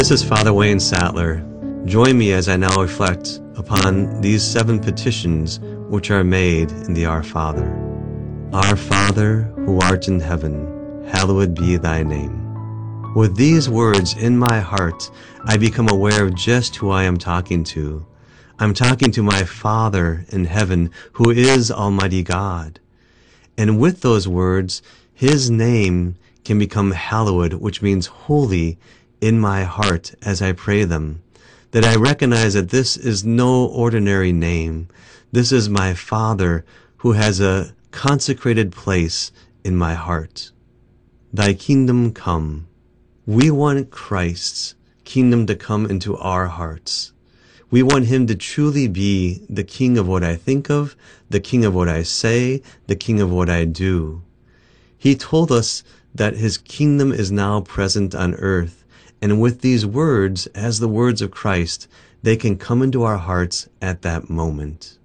This is Father Wayne Sattler. Join me as I now reflect upon these 7 petitions which are made in the Our Father. Our Father, who art in heaven, hallowed be thy name. With these words in my heart, I become aware of just who I am talking to. I'm talking to my Father in heaven, who is Almighty God. And with those words, His name can become hallowed, which means holy, in my heart as I pray them. That I recognize that this is no ordinary name. This is my Father who has a consecrated place in my heart. Thy kingdom come. We want Christ's kingdom to come into our hearts. We want Him to truly be the King of what I think of, the King of what I say, the King of what I do. He told us that His kingdom is now present on earth, and with these words, as the words of Christ, they can come into our hearts at that moment.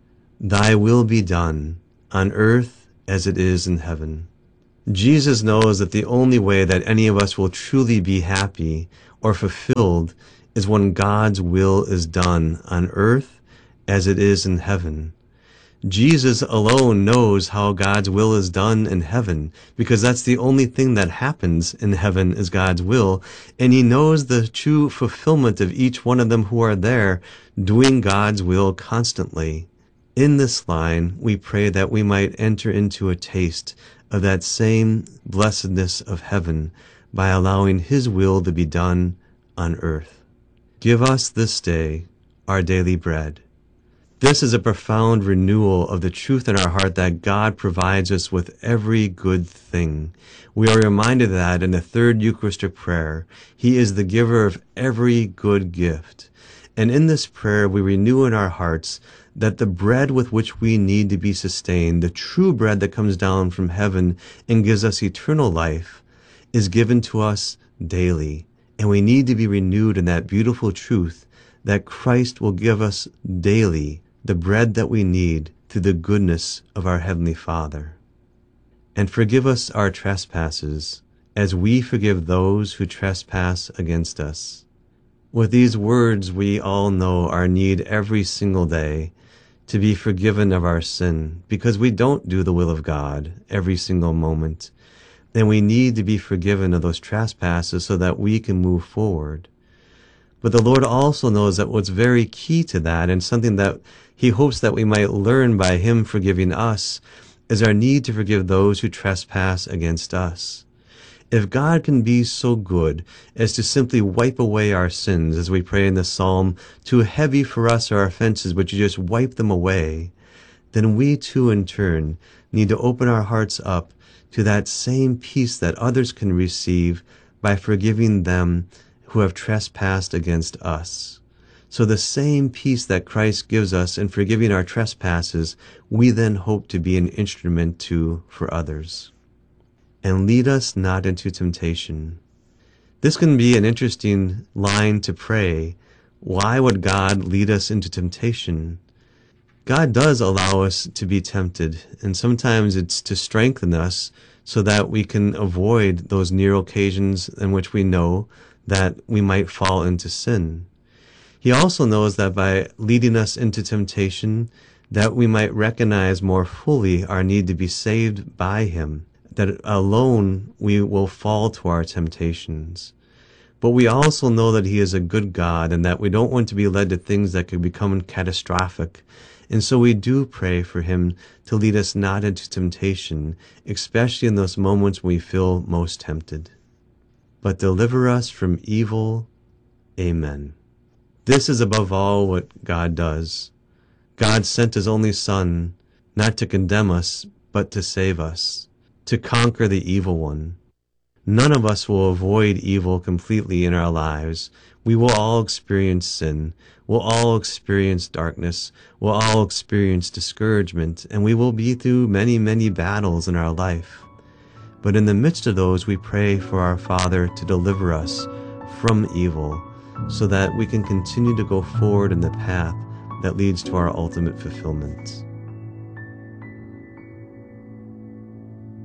Thy will be done, on earth as it is in heaven. Jesus knows that the only way that any of us will truly be happy or fulfilled is when God's will is done on earth as it is in heaven. Jesus alone knows how God's will is done in heaven, because that's the only thing that happens in heaven is God's will, and He knows the true fulfillment of each one of them who are there doing God's will constantly. In this line, we pray that we might enter into a taste of that same blessedness of heaven by allowing His will to be done on earth. Give us this day our daily bread. This is a profound renewal of the truth in our heart that God provides us with every good thing. We are reminded that in the 3rd Eucharistic prayer, He is the giver of every good gift. And in this prayer, we renew in our hearts that the bread with which we need to be sustained, the true bread that comes down from heaven and gives us eternal life, is given to us daily. And we need to be renewed in that beautiful truth that Christ will give us daily the bread that we need through the goodness of our Heavenly Father. And forgive us our trespasses, as we forgive those who trespass against us. With these words, we all know our need every single day to be forgiven of our sin, because we don't do the will of God every single moment. And we need to be forgiven of those trespasses so that we can move forward. But the Lord also knows that what's very key to that, and something that He hopes that we might learn by Him forgiving us, is our need to forgive those who trespass against us. If God can be so good as to simply wipe away our sins, as we pray in the psalm, too heavy for us are our offenses, but You just wipe them away, then we too in turn need to open our hearts up to that same peace that others can receive by forgiving them who have trespassed against us. So the same peace that Christ gives us in forgiving our trespasses, we then hope to be an instrument to for others. And lead us not into temptation. This can be an interesting line to pray. Why would God lead us into temptation? God does allow us to be tempted, and sometimes it's to strengthen us so that we can avoid those near occasions in which we know that we might fall into sin. He also knows that by leading us into temptation, that we might recognize more fully our need to be saved by Him, that alone we will fall to our temptations. But we also know that He is a good God and that we don't want to be led to things that could become catastrophic. And so we do pray for Him to lead us not into temptation, especially in those moments when we feel most tempted. But deliver us from evil. Amen. This is above all what God does. God sent His only Son, not to condemn us, but to save us, to conquer the evil one. None of us will avoid evil completely in our lives. We will all experience sin. We'll all experience darkness. We'll all experience discouragement, and we will be through many, many battles in our life. But in the midst of those, we pray for our Father to deliver us from evil so that we can continue to go forward in the path that leads to our ultimate fulfillment.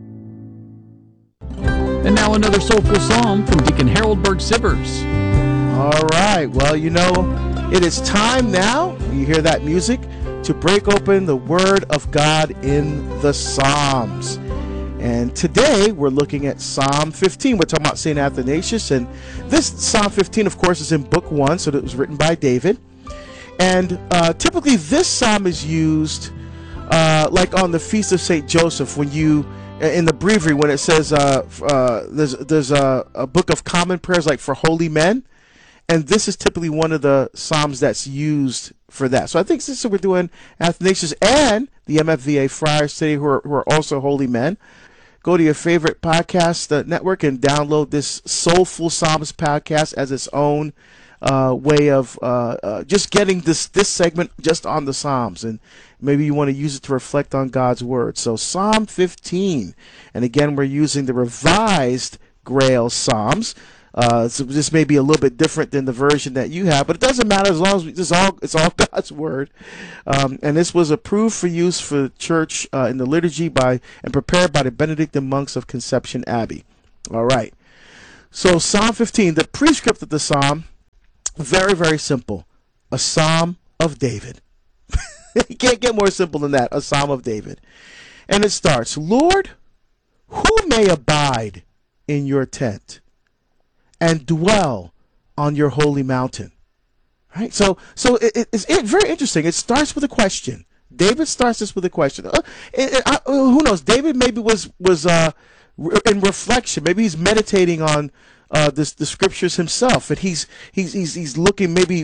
And now another soulful psalm from Deacon Harold Berg Sivers. All right. Well, it is time now. You hear that music to break open the Word of God in the Psalms. And today we're looking at Psalm 15. We're talking about St. Athanasius. And this Psalm 15, of course, is in Book 1, so it was written by David. And typically this psalm is used like on the Feast of St. Joseph, when you, in the breviary, when it says there's a book of common prayers like for holy men. And this is typically one of the psalms that's used for that. So I think since we're doing Athanasius and the MFVA friars today, who are also holy men, go to your favorite podcast network and download this Soulful Psalms podcast as its own way of just getting this segment just on the Psalms. And maybe you want to use it to reflect on God's Word. So Psalm 15. And again, we're using the Revised Grail Psalms. So this may be a little bit different than the version that you have, but it doesn't matter as long as it's all God's Word. And this was approved for use for the church in the liturgy and prepared by the Benedictine monks of Conception Abbey. All right. So Psalm 15, the prescript of the psalm, very, very simple. A Psalm of David. You can't get more simple than that. A Psalm of David. And it starts, Lord, who may abide in your tent and dwell on your holy mountain? Right? So it's very interesting. It starts with a question. David starts this with a question. Who knows? David maybe was in reflection. Maybe he's meditating on the scriptures himself, and he's looking, maybe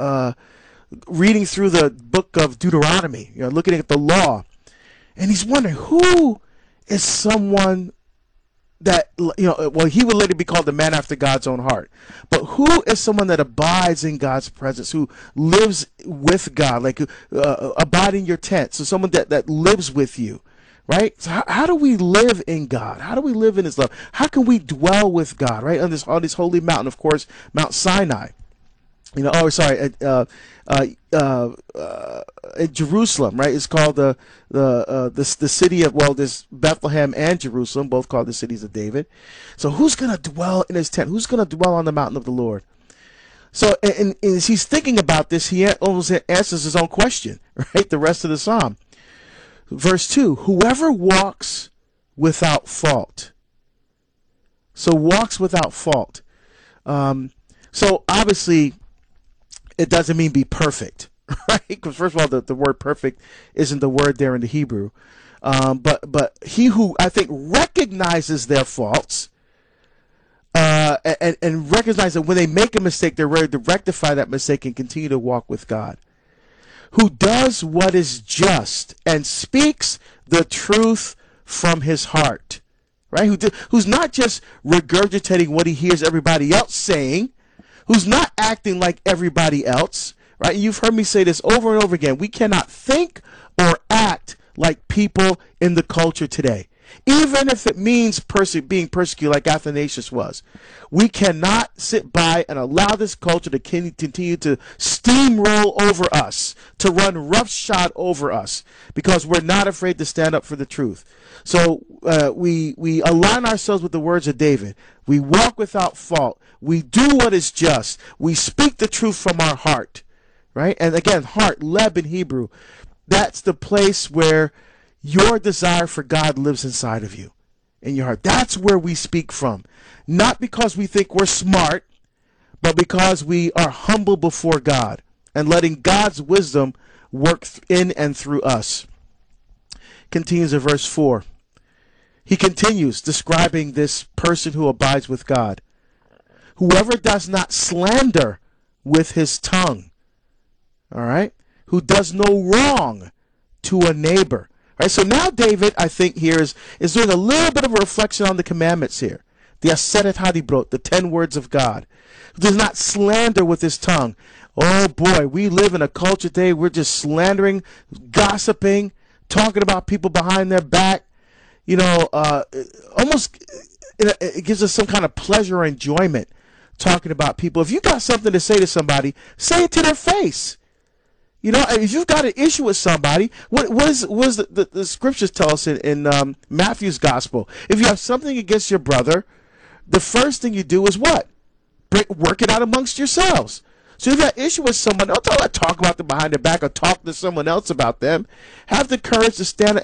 reading through the book of Deuteronomy, looking at the law, and he's wondering, who is someone that, well, he would later be called the man after God's own heart. But who is someone that abides in God's presence, who lives with God, like abide in your tent? So someone that lives with you, right? So how do we live in God? How do we live in His love? How can we dwell with God, right? On this holy mountain, of course, Mount Sinai. Jerusalem, right? It's called the city of, well, there's Bethlehem and Jerusalem, both called the cities of David. So who's going to dwell in His tent? Who's going to dwell on the mountain of the Lord? So, and as he's thinking about this, he almost answers his own question, right? The rest of the psalm. Verse 2, whoever walks without fault. So walks without fault. So obviously, it doesn't mean be perfect, right? Because first of all, the word perfect isn't the word there in the Hebrew. But he who, I think, recognizes their faults and recognize that when they make a mistake, they're ready to rectify that mistake and continue to walk with God. Who does what is just and speaks the truth from his heart, right? Who's not just regurgitating what he hears everybody else saying, who's not acting like everybody else, right? You've heard me say this over and over again. We cannot think or act like people in the culture today, even if it means being persecuted like Athanasius was. We cannot sit by and allow this culture to continue to steamroll over us, to run roughshod over us, because we're not afraid to stand up for the truth. So we align ourselves with the words of David. We walk without fault. We do what is just. We speak the truth from our heart, right? And again, heart, leb in Hebrew, that's the place where your desire for God lives inside of you, in your heart. That's where we speak from. Not because we think we're smart, but because we are humble before God and letting God's wisdom work in and through us. Continues in verse 4. He continues describing this person who abides with God. Whoever does not slander with his tongue, all right, who does no wrong to a neighbor. All right, so now David, I think, here is doing a little bit of a reflection on the commandments here. The Aseret Hadibrot, the 10 words of God. Who does not slander with his tongue. Oh boy, we live in a culture today, we're just slandering, gossiping, talking about people behind their back. Almost it gives us some kind of pleasure or enjoyment talking about people. If you got something to say to somebody, say it to their face. If you've got an issue with somebody, what does the scriptures tell us in Matthew's gospel? If you have something against your brother, the first thing you do is what? work it out amongst yourselves. So if you have an issue with someone, don't talk about them behind their back or talk to someone else about them. Have the courage to stand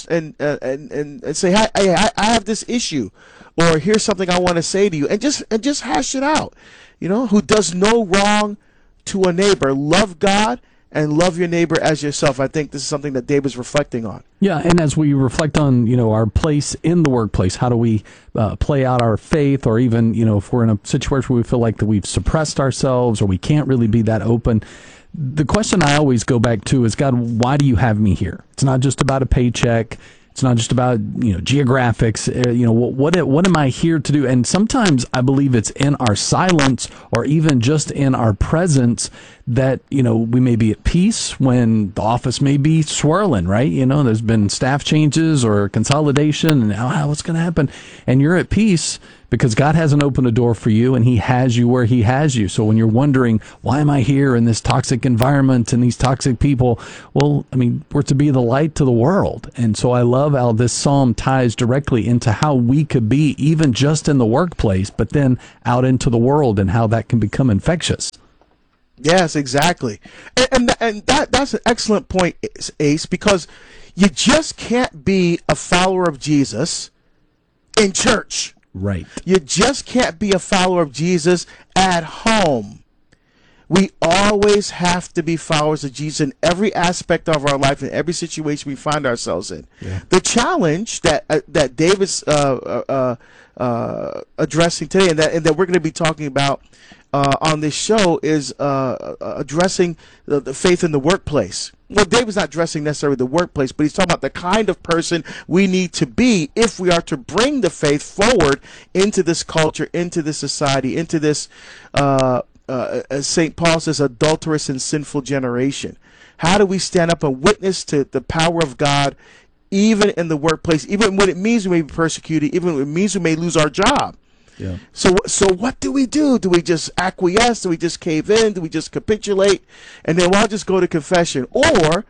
and say, hey, I have this issue, or here's something I want to say to you, and just hash it out. Who does no wrong to a neighbor. Love God and love your neighbor as yourself. I think this is something that David's reflecting on. Yeah, and as we reflect on, our place in the workplace, how do we play out our faith, or even, if we're in a situation where we feel like that we've suppressed ourselves or we can't really be that open, the question I always go back to is, God, why do you have me here? It's not just about a paycheck. It's not just about, geographics. What am I here to do? And sometimes I believe it's in our silence or even just in our presence that, we may be at peace when the office may be swirling, right? There's been staff changes or consolidation, and now what's going to happen? And you're at peace because God hasn't opened a door for you, and he has you where he has you. So when you're wondering, why am I here in this toxic environment and these toxic people? Well, we're to be the light to the world. And so I love how this psalm ties directly into how we could be even just in the workplace, but then out into the world, and how that can become infectious. Yes, exactly. And that's an excellent point, Ace, because you just can't be a follower of Jesus in church. Right. You just can't be a follower of Jesus at home. We always have to be followers of Jesus in every aspect of our life, in every situation we find ourselves in. Yeah. The challenge that David's addressing today, and that we're going to be talking about on this show, is addressing the faith in the workplace. Well, David's not addressing necessarily the workplace, but he's talking about the kind of person we need to be if we are to bring the faith forward into this culture, into this society, into this, as St. Paul says, adulterous and sinful generation. How do we stand up and witness to the power of God even in the workplace, even when it means we may be persecuted, even when it means we may lose our job? Yeah. So what do we do? Do we just acquiesce? Do we just cave in? Do we just capitulate? And then I'll just go to confession? Or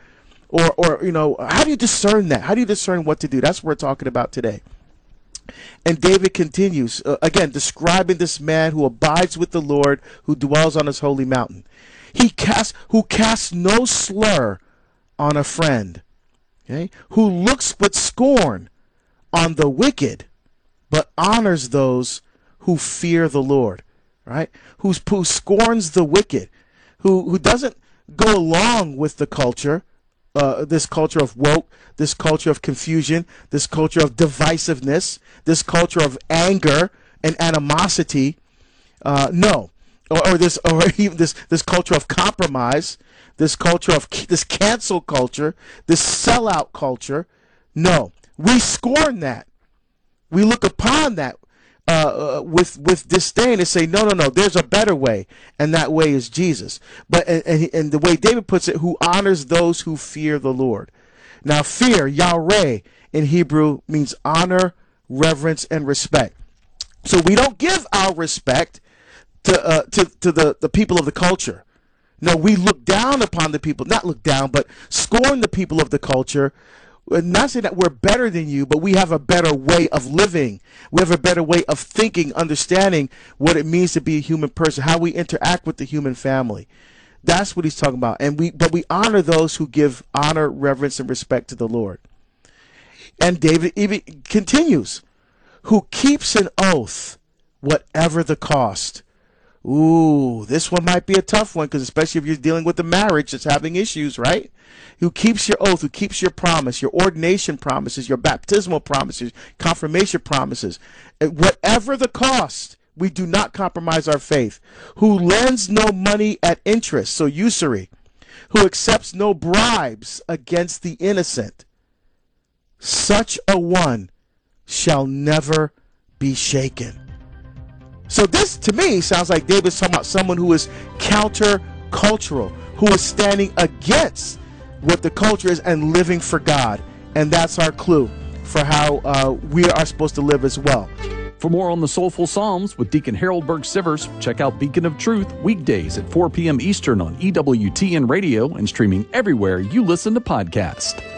how do you discern that? How do you discern what to do? That's what we're talking about today. And David continues, again, describing this man who abides with the Lord, who dwells on his holy mountain. Who casts no slur on a friend, okay? Who looks with scorn on the wicked, but honors those who fear the Lord, right? Who scorns the wicked, who doesn't go along with the culture, this culture of woke, this culture of confusion, this culture of divisiveness, this culture of anger and animosity. No, or even this culture of compromise, this culture of this cancel culture, this sellout culture. No, we scorn that. We look upon that with disdain and say, no, there's a better way, and that way is Jesus. But and the way David puts it, who honors those who fear the Lord. Now, fear, Yahweh, in Hebrew means honor, reverence, and respect. So we don't give our respect to the people of the culture. No, we look down upon the people, not look down, but scorn the people of the culture. Not saying that we're better than you, but we have a better way of living. We have a better way of thinking, understanding what it means to be a human person, how we interact with the human family. That's what he's talking about. But we honor those who give honor, reverence, and respect to the Lord. And David even continues, who keeps an oath, whatever the cost. Ooh, this one might be a tough one, because especially if you're dealing with a marriage that's having issues, right? Who keeps your oath, who keeps your promise, your ordination promises, your baptismal promises, confirmation promises. Whatever the cost, we do not compromise our faith. Who lends no money at interest, so usury. Who accepts no bribes against the innocent. Such a one shall never be shaken. So this, to me, sounds like David's talking about someone who is counter-cultural, who is standing against what the culture is and living for God. And that's our clue for how we are supposed to live as well. For more on the Soulful Psalms with Deacon Harold Burke-Sivers, check out Beacon of Truth weekdays at 4 p.m. Eastern on EWTN Radio and streaming everywhere you listen to podcasts.